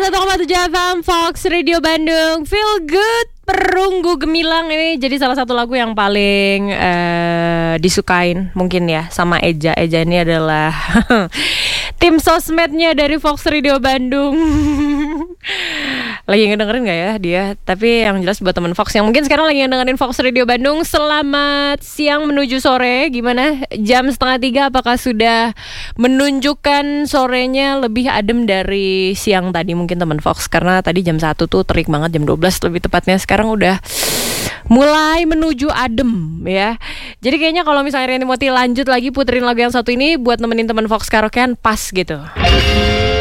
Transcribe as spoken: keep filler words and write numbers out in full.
satu koma tujuh F M Fox Radio Bandung. Feel good. Perunggu Gemilang ini jadi salah satu lagu yang paling uh, disukain mungkin ya sama Eja. Eja ini adalah tim sosmednya dari Fox Radio Bandung. Lagi ngedengerin gak ya dia? Tapi yang jelas buat teman Fox yang mungkin sekarang lagi ngedengerin Fox Radio Bandung, selamat siang menuju sore. Gimana? Jam setengah tiga apakah sudah menunjukkan sorenya lebih adem dari siang tadi mungkin teman Fox? Karena tadi jam satu tuh terik banget, jam dua belas lebih tepatnya. Sekarang udah mulai menuju adem ya. Jadi kayaknya kalau misalnya Rianti Moti lanjut lagi puterin lagu yang satu ini buat nemenin teman Fox karaokean pas gitu.